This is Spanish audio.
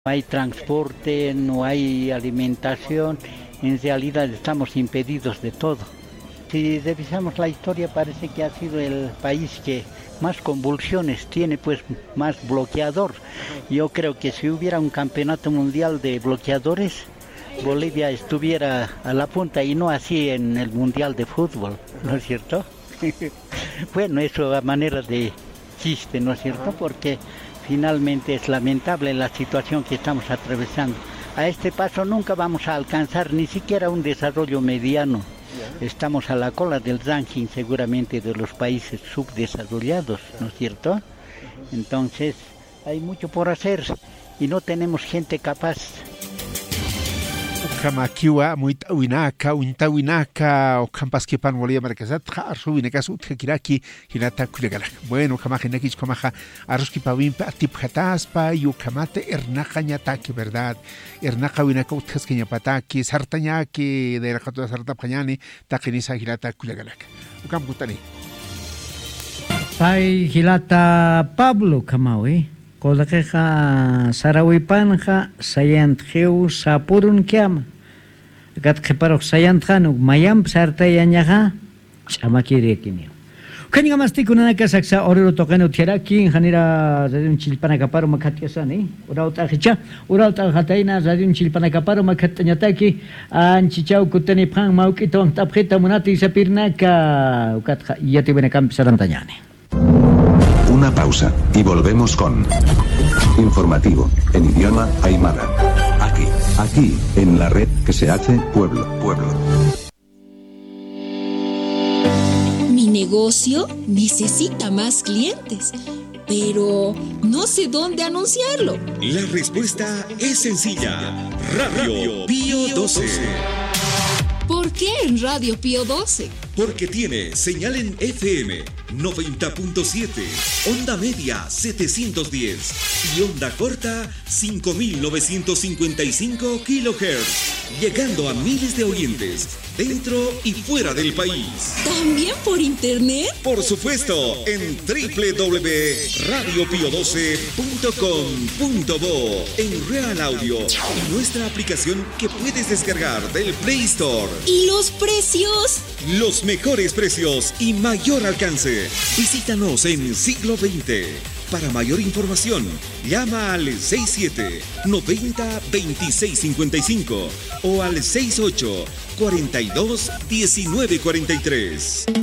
No hay transporte, no hay alimentación, en realidad estamos impedidos de todo. Si revisamos la historia, parece que ha sido el país que más convulsiones tiene, pues más bloqueador. Yo creo que si hubiera un campeonato mundial de bloqueadores, Bolivia estuviera a la punta y no así en el mundial de fútbol, ¿no es cierto? Bueno, eso a manera de chiste, ¿no es cierto? Porque finalmente es lamentable la situación que estamos atravesando. A este paso nunca vamos a alcanzar ni siquiera un desarrollo mediano. Estamos a la cola del ranking seguramente de los países subdesarrollados, ¿no es cierto? Entonces hay mucho por hacer y no tenemos gente capaz. Kamakiwa muitawinaka uintawinaka o kampaskepan Bolivia marquesat arsu winekas utkiraki hinata kulegala. Bueno, kamajenekich kamaja aruski pawimpa atipjataspa yu kamate ernajañataki, ¿verdad? Ernaja winaka utkaskeñapataki sartañaki de la jatoda sartapjañani takinisa hilata kulegala. Ukam kutani. Pai hilata Pablo kamawi. Kodakeja Sarawipanja Sayantjeu Sapurun Kiama. Gatkeparok Sayantjanu Mayam Sartayanyaja Chamakirikinio. Kaniga Mastikuna Kasaksa Oro Tokano Tiraki, Hanira Zadun Chilpanacaparo Makatiasani, Urauta Hicha, Urauta Hataina, Zadun Chilpanacaparo Makatanyataki, and Chichau Kutani Pang Maukito, Tapita Munati Sapirnaka, Ukatja Yatibenacamp Sarantanyani. Una pausa y volvemos con informativo en idioma aymara. Aquí, en la red que se hace pueblo. Mi negocio necesita más clientes, pero no sé dónde anunciarlo. La respuesta es sencilla. Radio Pío 12. ¿Por qué en Radio Pío 12? Porque tiene señal en FM 90.7, onda media 710 y onda corta 5955 kHz, llegando a miles de oyentes dentro y fuera del país. ¿También por internet? Por supuesto, en www.radiopio12.com.bo, en Real Audio y nuestra aplicación que puedes descargar del Play Store. ¿Y los precios? Los mejores precios y mayor alcance. Visítanos en Siglo XX. Para mayor información, llama al 67 90 26 55 o al 68 42 19 43.